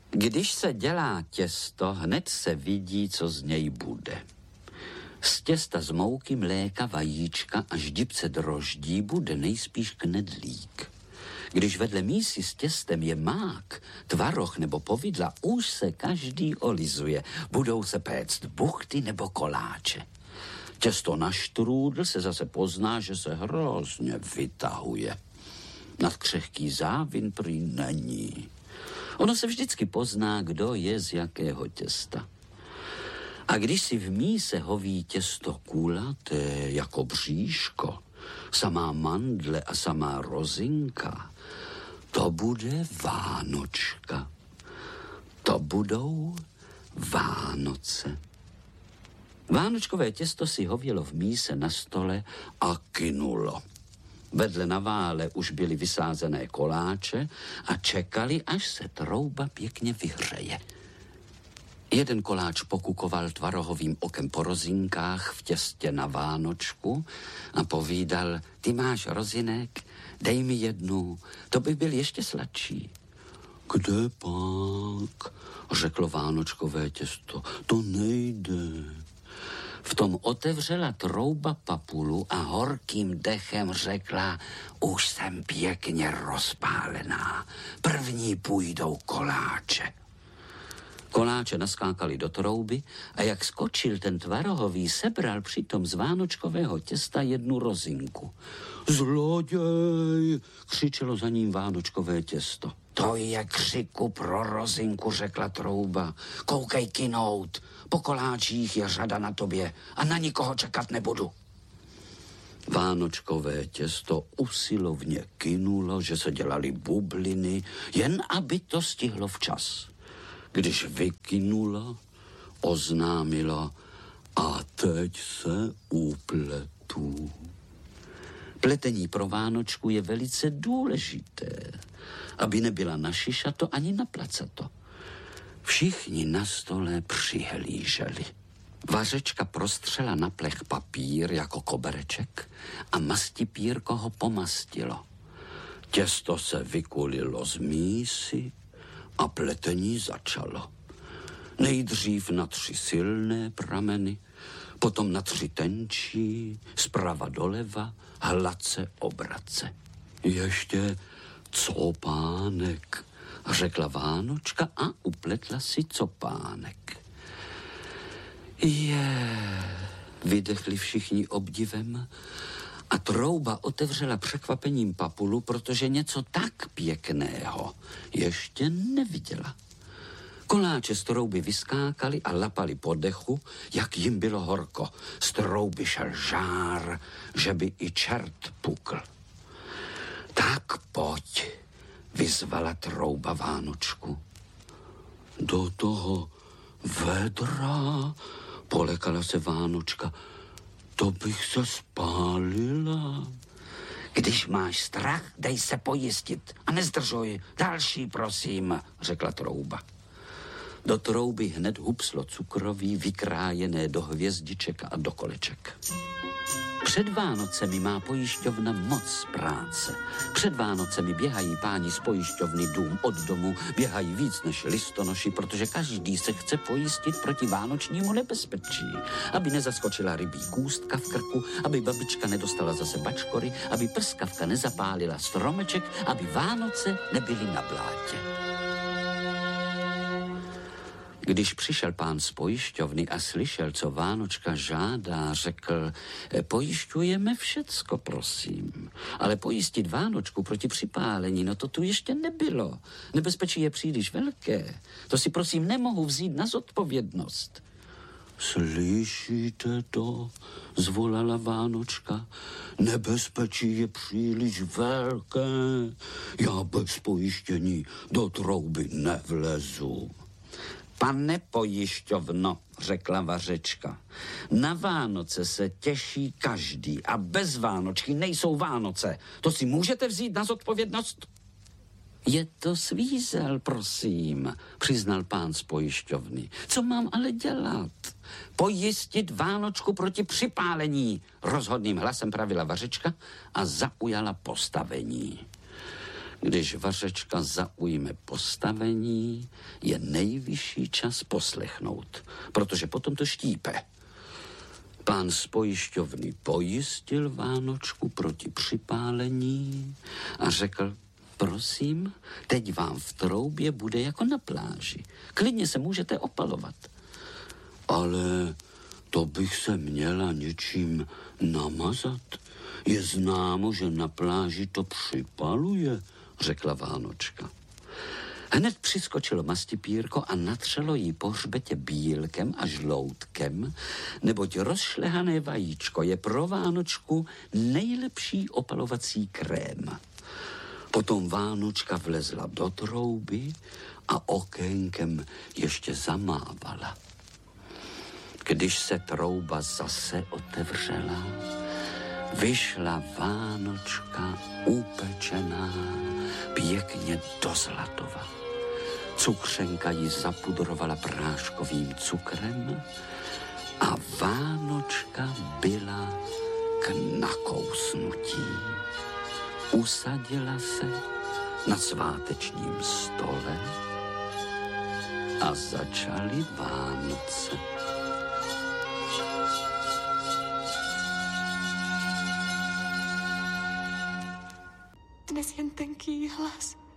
Když se dělá těsto, hned se vidí, co z něj bude. Z těsta z mouky, mléka, vajíčka a ždibce droždí bude nejspíš knedlík. Když vedle mísy s těstem je mák, tvaroh nebo povidla, už se každý olizuje. Budou se péct buchty nebo koláče. Těsto na štrůdl se zase pozná, že se hrozně vytahuje. Nad křehký závin prý není. Ono se vždycky pozná, kdo je z jakého těsta. A když si v míse hoví těsto kulaté jako bříško, samá mandle a samá rozinka, to bude Vánočka. To budou Vánoce. Vánočkové těsto si hovělo v míse na stole a kynulo. Vedle na vále už byly vysázené koláče a čekali, až se trouba pěkně vyhřeje. Jeden koláč pokukoval tvarohovým okem po rozinkách v těstě na Vánočku a povídal: ty máš rozinek, dej mi jednu, to by byl ještě sladší. Kde pak, řeklo vánočkové těsto, to nejde. V tom otevřela trouba papulu a horkým dechem řekla: už jsem pěkně rozpálená, první půjdou koláče. Koláče naskákali do trouby a jak skočil ten tvarohový, sebral přitom z vánočkového těsta jednu rozinku. Zloděj, křičelo za ním vánočkové těsto. To je křiku pro rozinku, řekla trouba. Koukej kynout, po koláčích je řada na tobě a na nikoho čekat nebudu. Vánočkové těsto usilovně kynulo, že se dělali bubliny, jen aby to stihlo včas. Když vykynulo, oznámilo: a teď se upletu. Pletení pro Vánočku je velice důležité, aby nebyla na šišato ani na placato. Všichni na stole přihlíželi. Vařečka prostřela na plech papír jako kobereček a mastipírko ho pomastilo. Těsto se vykulilo z mísy a pletení začalo. Nejdřív na 3 silné prameny, potom na 3 tenčí, zprava doleva, hladce obrace. Ještě copánek, řekla Vánočka a upletla si copánek. Vydechli všichni obdivem a trouba otevřela překvapením papulu, protože něco tak pěkného ještě neviděla. Koláče z trouby vyskákali a lapali po dechu, jak jim bylo horko. Z trouby šel žár, že by i čert pukl. Tak pojď, vyzvala trouba Vánočku. Do toho vedra, polekala se Vánočka, to bych se spálila. Když máš strach, dej se pojistit a nezdržuj. Další, prosím, řekla trouba. Do trouby hned hupslo cukroví, vykrájené do hvězdiček a do koleček. Před Vánocemi má pojišťovna moc práce. Před Vánocemi běhají páni z pojišťovny dům od domu, běhají víc než listonoši, protože každý se chce pojistit proti vánočnímu nebezpečí. Aby nezaskočila rybí kůstka v krku, aby babička nedostala zase bačkory, aby prskavka nezapálila stromeček, aby Vánoce nebyly na blátě. Když přišel pán z pojišťovny a slyšel, co Vánočka žádá, řekl: pojišťujeme všecko, prosím, ale pojistit Vánočku proti připálení, no to tu ještě nebylo. Nebezpečí je příliš velké. To si prosím nemohu vzít na zodpovědnost. Slyšíte to? Zvolala Vánočka. Nebezpečí je příliš velké. Já bez pojištění do trouby nevlezu. Pane pojišťovno, řekla vařečka, na Vánoce se těší každý a bez Vánočky nejsou Vánoce. To si můžete vzít na zodpovědnost? Je to svízel, prosím, přiznal pán z pojišťovny. Co mám ale dělat? Pojistit Vánočku proti připálení, rozhodným hlasem pravila vařečka a zaujala postavení. Když vařečka zaujme postavení, je nejvyšší čas poslechnout, protože potom to štípe. Pán z pojišťovny pojistil Vánočku proti připálení a řekl: prosím, teď vám v troubě bude jako na pláži. Klidně se můžete opalovat. Ale to bych se měla něčím namazat. Je známo, že na pláži to připaluje, řekla Vánočka. Hned přiskočilo mastipírko a natřelo jí po hřbetě bílkem a žloutkem, neboť rozšlehané vajíčko je pro Vánočku nejlepší opalovací krém. Potom Vánočka vlezla do trouby a okénkem ještě zamávala. Když se trouba zase otevřela, vyšla Vánočka upečená pěkně do zlatova. Cukřenka ji zapudrovala práškovým cukrem a Vánočka byla k nakousnutí. Usadila se na svátečním stole a začaly Vánoce. Dnes jen tenký hlas